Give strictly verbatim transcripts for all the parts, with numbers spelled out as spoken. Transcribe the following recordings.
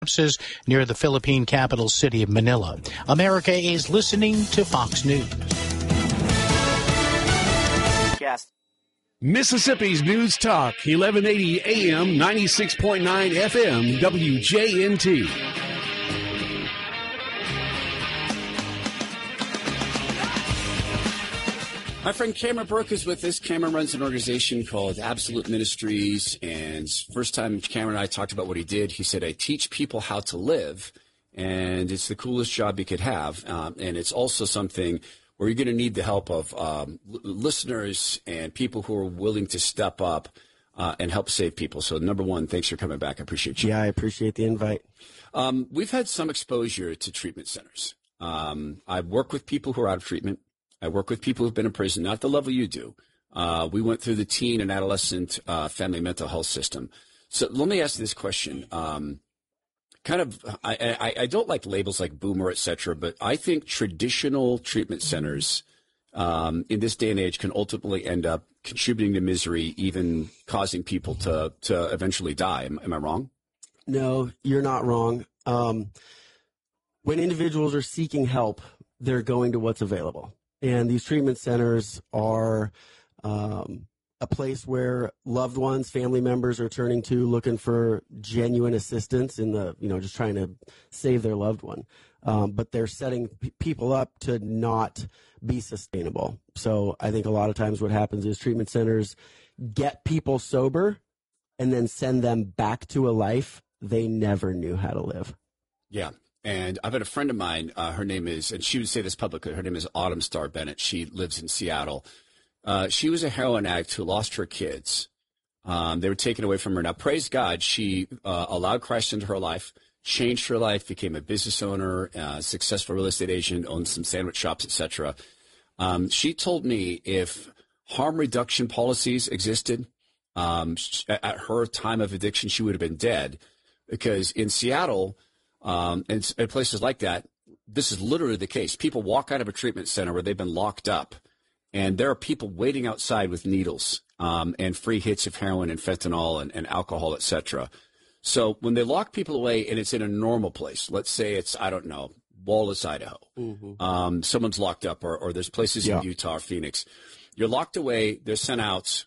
near the Philippine capital city of Manila. America is listening to Fox News. Yes. Mississippi's News Talk, eleven eighty A M, ninety-six point nine F M, W J N T. My friend Cameron Burke is with us. Cameron runs an organization called Absolute Ministries, and first time Cameron and I talked about what he did, he said, I teach people how to live, and it's the coolest job you could have, um, and it's also something where you're going to need the help of um, l- listeners and people who are willing to step up uh, and help save people. So, number one, thanks for coming back. I appreciate you. Yeah, I appreciate the invite. Um, we've had some exposure to treatment centers. Um, I work with people who are out of treatment. I work with people who've been in prison, not the level you do. Uh, we went through the teen and adolescent uh, family mental health system. So let me ask this question. Um, kind of, I, I, I don't like labels like boomer, et cetera, but I think traditional treatment centers um, in this day and age can ultimately end up contributing to misery, even causing people to, to eventually die. Am, am I wrong? No, you're not wrong. Um, when individuals are seeking help, they're going to what's available. And these treatment centers are um, a place where loved ones, family members are turning to looking for genuine assistance in the, you know, just trying to save their loved one. Um, but they're setting p- people up to not be sustainable. So I think a lot of times what happens is treatment centers get people sober and then send them back to a life they never knew how to live. Yeah. And I've had a friend of mine, uh, her name is, and she would say this publicly, her name is Autumn Star Bennett. She lives in Seattle. Uh, she was a heroin addict who lost her kids. Um, they were taken away from her. Now, praise God, she uh, allowed Christ into her life, changed her life, became a business owner, uh, successful real estate agent, owned some sandwich shops, et cetera. Um, she told me if harm reduction policies existed um, at her time of addiction, she would have been dead. Because in Seattle, Um, and, and places like that, this is literally the case. People walk out of a treatment center where they've been locked up, and there are people waiting outside with needles um, and free hits of heroin and fentanyl and, and alcohol, et cetera. So when they lock people away and it's in a normal place, let's say it's, I don't know, Wallace, Idaho, mm-hmm. um, someone's locked up, or, or there's places yeah. in Utah or Phoenix. You're locked away, they're sent out.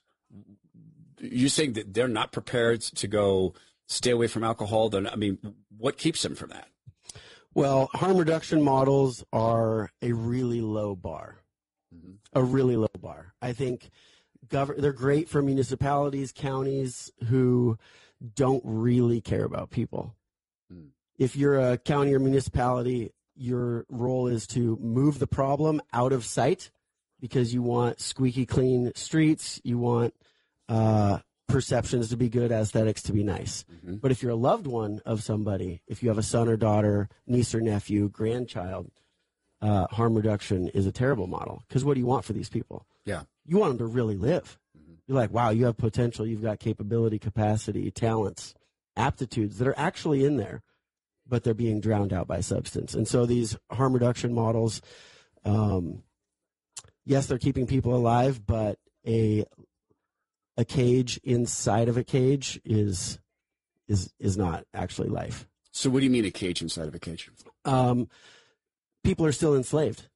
You're saying that they're not prepared to go stay away from alcohol? Then, I mean, what keeps them from that? Well, harm reduction models are a really low bar, mm-hmm. a really low bar. I think gov- they're great for municipalities, counties who don't really care about people. Mm. If you're a county or municipality, your role is to move the problem out of sight because you want squeaky clean streets, you want uh, perceptions to be good, aesthetics to be nice. Mm-hmm. But if you're a loved one of somebody, if you have a son or daughter, niece or nephew, grandchild, uh, harm reduction is a terrible model. Because what do you want for these people? Yeah. You want them to really live. Mm-hmm. You're like, wow, you have potential, you've got capability, capacity, talents, aptitudes that are actually in there, but they're being drowned out by substance. And so these harm reduction models, um, yes, they're keeping people alive, but a A cage inside of a cage is is is not actually life. So what do you mean a cage inside of a cage? Um, people are still enslaved.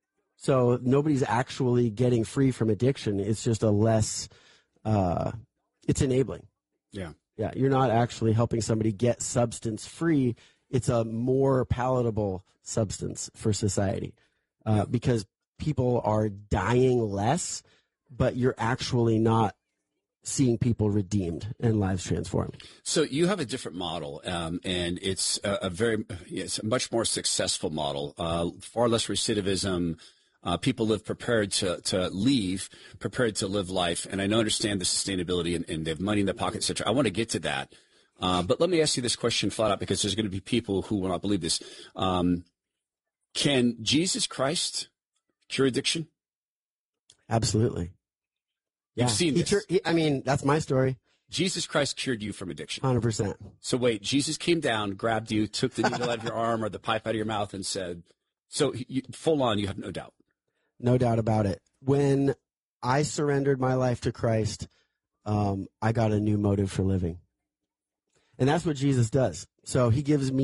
So nobody's actually getting free from addiction. It's just a less, uh, it's enabling. Yeah. Yeah, you're not actually helping somebody get substance free. It's a more palatable substance for society uh, yeah. because people are dying less, but you're actually not seeing people redeemed and lives transformed. So you have a different model, um, and it's a, a very, it's a much more successful model, uh, far less recidivism. Uh, people live prepared to, to leave, prepared to live life. And I know understand the sustainability and, and they have money in their pocket, et cetera. I want to get to that. Uh, but let me ask you this question flat out, because there's going to be people who will not believe this. Um, can Jesus Christ cure addiction? Absolutely. You've yeah. seen he this. Tur- he, I mean, that's my story. Jesus Christ cured you from addiction. one hundred percent. So wait, Jesus came down, grabbed you, took the needle out of your arm or the pipe out of your mouth and said, so you, full on, you have no doubt. No doubt about it. When I surrendered my life to Christ, um, I got a new motive for living. And that's what Jesus does. So he gives me